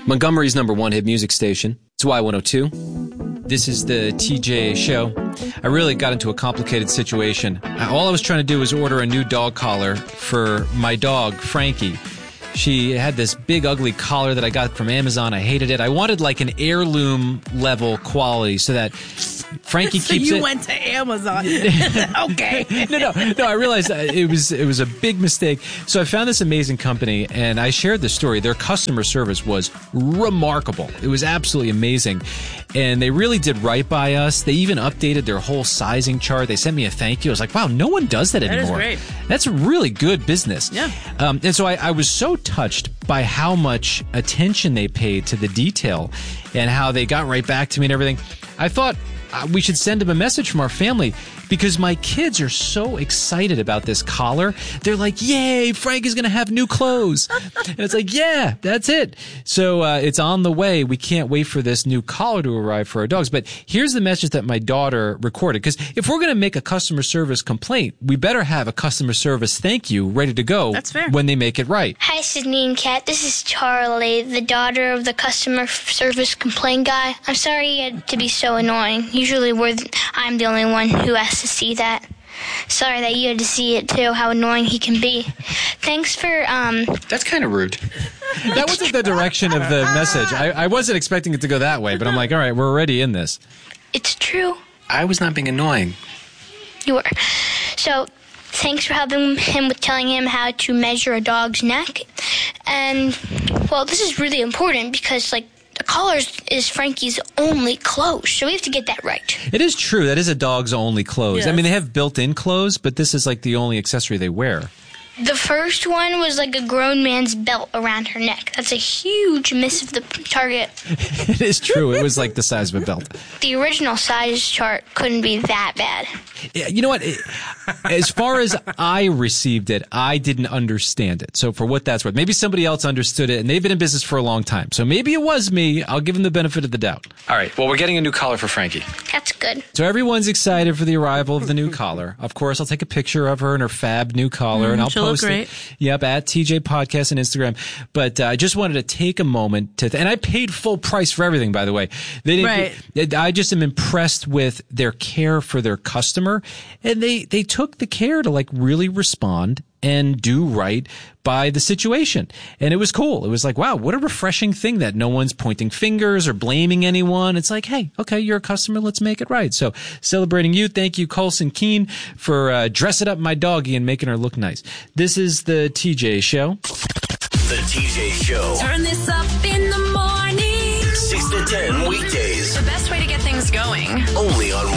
Montgomery's #1 hit music station. It's Y102. This is the TJ Show. I really got into a complicated situation. All I was trying to do was order a new dog collar for my dog, Frankie. She had this big, ugly collar that I got from Amazon. I hated it. I wanted like an heirloom level quality so that Frankie keeps it. So you went to Amazon. Okay. No. I realized it was a big mistake. So I found this amazing company, and I shared the story. Their customer service was remarkable. It was absolutely amazing. And they really did right by us. They even updated their whole sizing chart. They sent me a thank you. I was like, wow, no one does that anymore. That is great. That's really good business. Yeah. And so I was so touched by how much attention they paid to the detail and how they got right back to me and everything. I thought we should send them a message from our family because my kids are so excited about this collar. They're like, yay, Frank is going to have new clothes. And it's like, yeah, that's it. So it's on the way. We can't wait for this new collar to arrive for our dogs. But here's the message that my daughter recorded. Because if we're going to make a customer service complaint, we better have a customer service thank you ready to go. That's fair. When they make it right. Hi, Sydney and Kat. This is Charlie, the daughter of the customer service complaint guy. I'm sorry to be so annoying. Usually I'm the only one who has to see that. Sorry that you had to see it too, how annoying he can be. Thanks for, That's kind of rude. That wasn't the direction of the message. I wasn't expecting it to go that way, but I'm like, all right, we're already in this. It's true. I was not being annoying. You were. So, thanks for helping him with telling him how to measure a dog's neck. And, well, this is really important because, the collar is Frankie's only clothes, so we have to get that right. It is true. That is a dog's only clothes. Yes. I mean, they have built-in clothes, but this is the only accessory they wear. The first one was like a grown man's belt around her neck. That's a huge miss of the target. It is true. It was like the size of a belt. The original size chart couldn't be that bad. You know what? As far as I received it, I didn't understand it. So for what that's worth, maybe somebody else understood it, and they've been in business for a long time. So maybe it was me. I'll give them the benefit of the doubt. All right. Well, we're getting a new collar for Frankie. That's good. So everyone's excited for the arrival of the new collar. Of course, I'll take a picture of her in her fab new collar, and I'll post it. Yep, at TJ Podcast and Instagram. But I just wanted to take a moment to, and I paid full price for everything, by the way. They didn't. I just am impressed with their care for their customer, and they took the care to really respond and do right by the situation. And it was cool. It was like, wow, what a refreshing thing that no one's pointing fingers or blaming anyone. It's like, hey, okay, you're a customer. Let's make it right. So celebrating you. Thank you, Colson Keene, for dressing up my doggy and making her look nice. This is the TJ Show. The TJ Show. Turn this up in the morning. 6 to 10 weekdays. The best way to get things going. Only on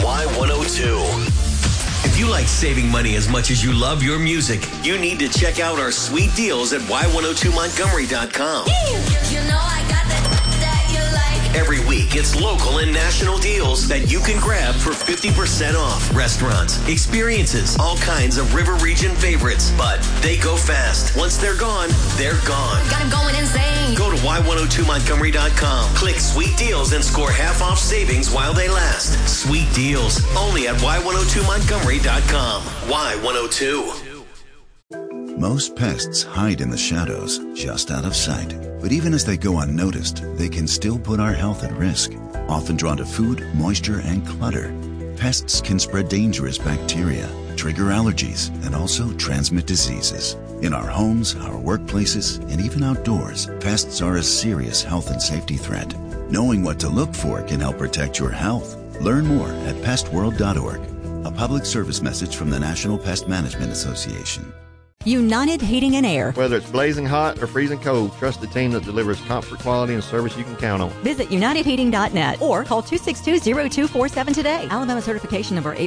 Y102. If you like saving money as much as you love your music, you need to check out our sweet deals at Y102Montgomery.com. You know I got that you like. Every week, it's local and national deals that you can grab for 50% off. Restaurants, experiences, all kinds of River Region favorites. But they go fast. Once they're gone, they're gone. Got them going insane. Go to Y102Montgomery.com. Click Sweet Deals and score half off savings while they last. Sweet Deals, only at Y102Montgomery.com. Y102. Most pests hide in the shadows, just out of sight. But even as they go unnoticed, they can still put our health at risk. Often drawn to food, moisture, and clutter, pests can spread dangerous bacteria, trigger allergies, and also transmit diseases. In our homes, our workplaces, and even outdoors, pests are a serious health and safety threat. Knowing what to look for can help protect your health. Learn more at pestworld.org. A public service message from the National Pest Management Association. United Heating and Air. Whether it's blazing hot or freezing cold, trust the team that delivers comfort, quality, and service you can count on. Visit UnitedHeating.net or call 262-0247 today. Alabama certification number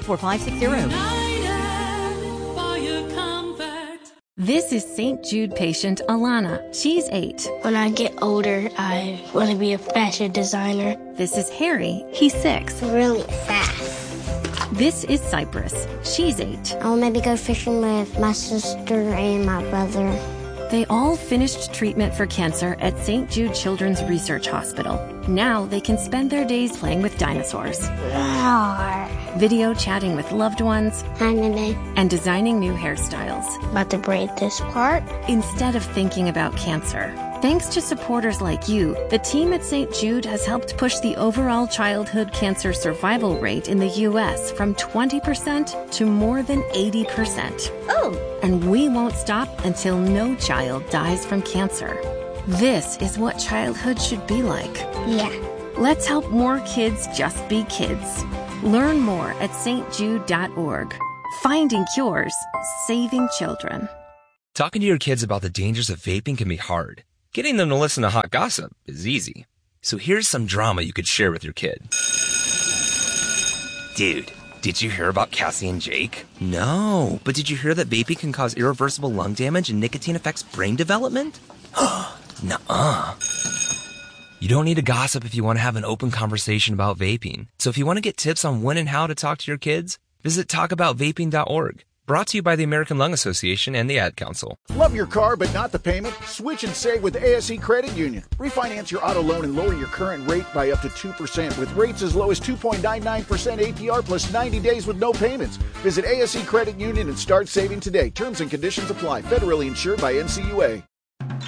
84560. This is St. Jude patient Alana. She's 8. When I get older, I want to be a fashion designer. This is Harry. He's 6. Really fast. This is Cypress. She's 8. I'll maybe go fishing with my sister and my brother. They all finished treatment for cancer at St. Jude Children's Research Hospital. Now they can spend their days playing with dinosaurs, video chatting with loved ones, and designing new hairstyles. About to braid this part. Instead of thinking about cancer. Thanks to supporters like you, the team at St. Jude has helped push the overall childhood cancer survival rate in the U.S. from 20% to more than 80%. Oh! And we won't stop until no child dies from cancer. This is what childhood should be like. Yeah. Let's help more kids just be kids. Learn more at stjude.org. Finding cures, saving children. Talking to your kids about the dangers of vaping can be hard. Getting them to listen to hot gossip is easy. So here's some drama you could share with your kid. Dude, did you hear about Cassie and Jake? No, but did you hear that vaping can cause irreversible lung damage and nicotine affects brain development? Nuh-uh. You don't need to gossip if you want to have an open conversation about vaping. So if you want to get tips on when and how to talk to your kids, visit talkaboutvaping.org. Brought to you by the American Lung Association and the Ad Council. Love your car but not the payment? Switch and save with ASE Credit Union. Refinance your auto loan and lower your current rate by up to 2% with rates as low as 2.99% APR plus 90 days with no payments. Visit ASE Credit Union and start saving today. Terms and conditions apply. Federally insured by NCUA.